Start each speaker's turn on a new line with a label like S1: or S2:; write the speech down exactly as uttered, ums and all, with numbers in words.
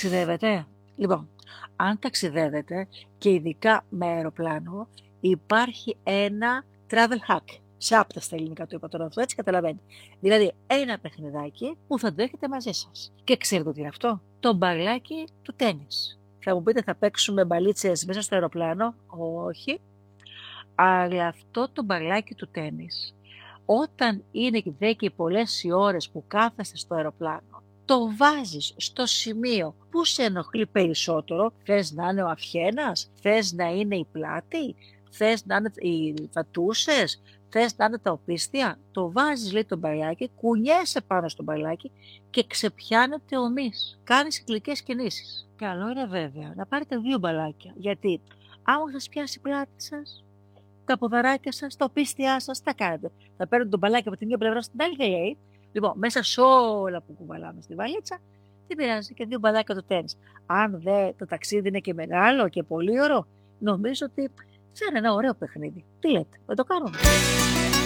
S1: Ταξιδεύετε? Λοιπόν, αν ταξιδεύετε και ειδικά με αεροπλάνο, υπάρχει ένα travel hack. Σάπτα στα ελληνικά το είπα τώρα αυτό, έτσι καταλαβαίνετε. Δηλαδή, ένα παιχνιδάκι που θα το έχετε μαζί σας. Και ξέρετε τι είναι αυτό? Το μπαλάκι του τένις. Θα μου πείτε, θα παίξουμε μπαλίτσες μέσα στο αεροπλάνο? Όχι. Αλλά αυτό το μπαλάκι του τένις, όταν είναι δέκα πολλές οι ώρες που κάθεστε στο αεροπλάνο, το βάζεις στο σημείο που σε ενοχλεί περισσότερο. Θες να είναι ο αυχένας, θες να είναι η πλάτη, θες να είναι οι βατούσες, θες να είναι τα οπίστια. Το βάζεις, λέει, το μπαλάκι, κουνιέσαι πάνω στο μπαλάκι και ξεπιάνεται ομής. Κάνεις κυκλικές κινήσεις. Καλό είναι βέβαια να πάρετε δύο μπαλάκια, γιατί άμα σας πιάσει η πλάτη σας, τα ποδαράκια σας, τα οπίστια σας, τι θα κάνετε? Θα παίρνετε τον μπαλάκι από τη μία πλευρά στην άλλη, λέει. Λοιπόν, μέσα σε όλα που κουβαλάμε στη βαλίτσα, δεν πειράζει, και δύο μπαλάκια το τένις. Αν δε το ταξίδι είναι και μεγάλο και πολύ ωραίο, νομίζω ότι θα είναι ένα ωραίο παιχνίδι. Τι λέτε, δεν το κάνουμε?